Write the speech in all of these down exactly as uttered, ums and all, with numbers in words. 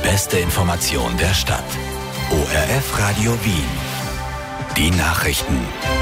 beste Information der Stadt. O R F Radio Wien. Die Nachrichten.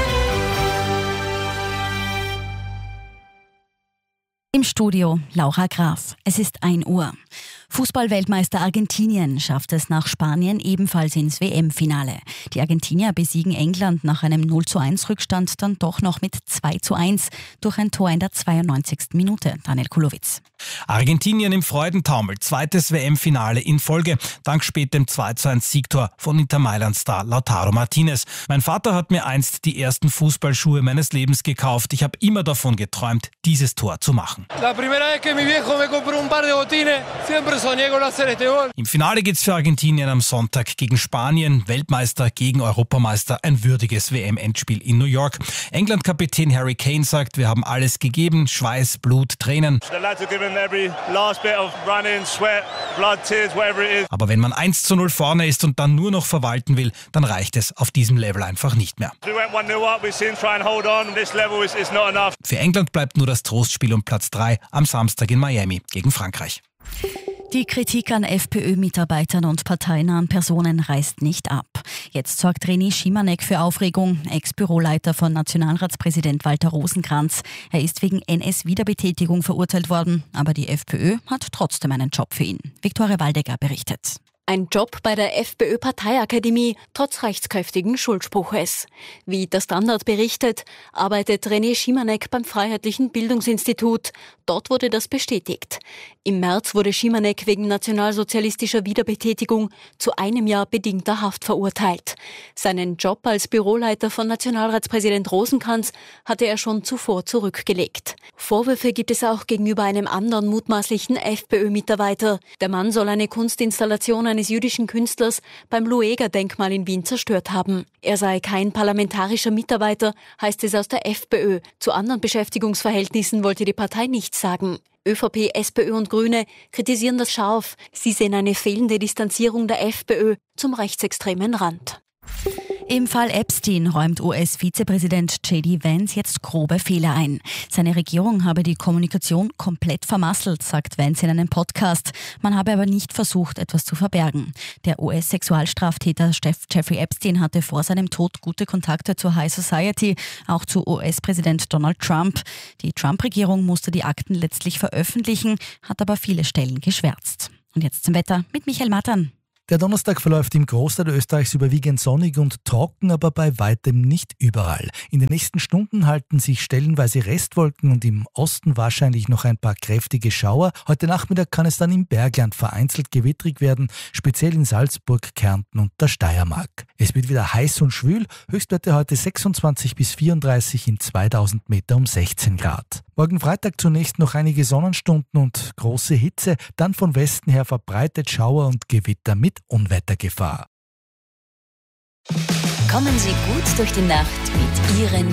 Im Studio Laura Graf. Es ist ein Uhr. Fußball-Weltmeister Argentinien schafft es nach Spanien ebenfalls ins W M-Finale. Die Argentinier besiegen England nach einem null zu eins Rückstand dann doch noch mit zwei zu eins durch ein Tor in der zweiundneunzigsten Minute. Daniel Kulowitz. Argentinien im Freudentaumel, zweites W M-Finale in Folge, dank spätem zwei zu eins Siegtor von Inter Mailand-Star Lautaro Martinez. Mein Vater hat mir einst die ersten Fußballschuhe meines Lebens gekauft. Ich habe immer davon geträumt, dieses Tor zu machen. Im Finale geht's für Argentinien am Sonntag gegen Spanien, Weltmeister gegen Europameister, ein würdiges W M-Endspiel in New York. England-Kapitän Harry Kane sagt, wir haben alles gegeben, Schweiß, Blut, Tränen. Aber wenn man eins zu null vorne ist und dann nur noch verwalten will, dann reicht es auf diesem Level einfach nicht mehr. Für England bleibt nur das Trostspiel um Platz drei am Samstag in Miami gegen Frankreich. Die Kritik an FPÖ-Mitarbeitern und parteinahen Personen reißt nicht ab. Jetzt sorgt René Schimanek für Aufregung, Ex-Büroleiter von Nationalratspräsident Walter Rosenkranz. Er ist wegen N S-Wiederbetätigung verurteilt worden, aber die FPÖ hat trotzdem einen Job für ihn. Viktoria Waldecker berichtet. Ein Job bei der FPÖ-Parteiakademie, trotz rechtskräftigen Schuldspruches. Wie der Standard berichtet, arbeitet René Schimanek beim Freiheitlichen Bildungsinstitut. Dort wurde das bestätigt. Im März wurde Schimanek wegen nationalsozialistischer Wiederbetätigung zu einem Jahr bedingter Haft verurteilt. Seinen Job als Büroleiter von Nationalratspräsident Rosenkranz hatte er schon zuvor zurückgelegt. Vorwürfe gibt es auch gegenüber einem anderen mutmaßlichen FPÖ-Mitarbeiter. Der Mann soll eine Kunstinstallation eines jüdischen Künstlers beim Lueger-Denkmal in Wien zerstört haben. Er sei kein parlamentarischer Mitarbeiter, heißt es aus der FPÖ. Zu anderen Beschäftigungsverhältnissen wollte die Partei nichts sagen. ÖVP, SPÖ und Grüne kritisieren das scharf. Sie sehen eine fehlende Distanzierung der FPÖ zum rechtsextremen Rand. Im Fall Epstein räumt U S-Vizepräsident J D Vance jetzt grobe Fehler ein. Seine Regierung habe die Kommunikation komplett vermasselt, sagt Vance in einem Podcast. Man habe aber nicht versucht, etwas zu verbergen. Der U S-Sexualstraftäter Jeffrey Epstein hatte vor seinem Tod gute Kontakte zur High Society, auch zu U S-Präsident Donald Trump. Die Trump-Regierung musste die Akten letztlich veröffentlichen, hat aber viele Stellen geschwärzt. Und jetzt zum Wetter mit Michael Mattern. Der Donnerstag verläuft im Großteil Österreichs überwiegend sonnig und trocken, aber bei weitem nicht überall. In den nächsten Stunden halten sich stellenweise Restwolken und im Osten wahrscheinlich noch ein paar kräftige Schauer. Heute Nachmittag kann es dann im Bergland vereinzelt gewittrig werden, speziell in Salzburg, Kärnten und der Steiermark. Es wird wieder heiß und schwül, Höchstwerte heute sechsundzwanzig bis vierunddreißig, in zweitausend Meter um sechzehn Grad. Morgen Freitag zunächst noch einige Sonnenstunden und große Hitze, dann von Westen her verbreitet Schauer und Gewitter mit Unwettergefahr. Kommen Sie gut durch die Nacht mit Ihren